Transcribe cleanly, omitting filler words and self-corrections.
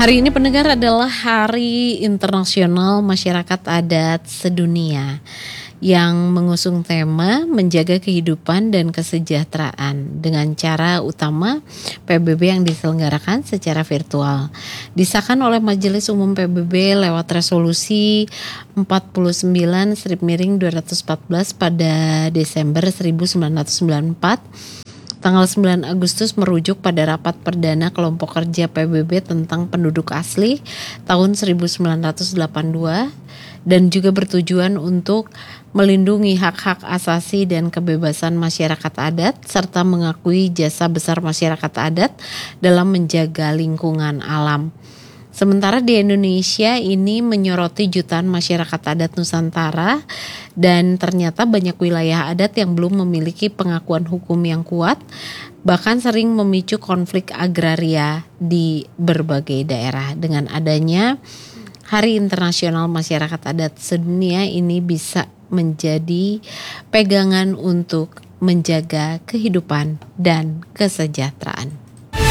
Hari ini pendengar adalah Hari Internasional Masyarakat Adat Sedunia yang mengusung tema menjaga kehidupan dan kesejahteraan dengan cara utama PBB yang diselenggarakan secara virtual. Disahkan oleh Majelis Umum PBB lewat resolusi 49/214 pada Desember 1994. Tanggal 9 Agustus merujuk pada rapat perdana kelompok kerja PBB tentang penduduk asli tahun 1982 dan juga bertujuan untuk melindungi hak-hak asasi dan kebebasan masyarakat adat serta mengakui jasa besar masyarakat adat dalam menjaga lingkungan alam. Sementara di Indonesia ini menyoroti jutaan masyarakat adat Nusantara dan ternyata banyak wilayah adat yang belum memiliki pengakuan hukum yang kuat, bahkan sering memicu konflik agraria di berbagai daerah. Dengan adanya Hari Internasional Masyarakat Adat Sedunia ini bisa menjadi pegangan untuk menjaga kehidupan dan kesejahteraan.